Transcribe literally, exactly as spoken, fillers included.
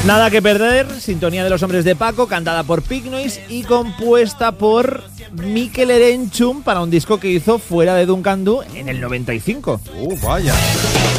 Nada que perder, sintonía de los hombres de Paco, cantada por Pig Noise y compuesta por Mikel Erenchun para un disco que hizo fuera de Duncan Du en el noventa y cinco. ¡Uh, vaya!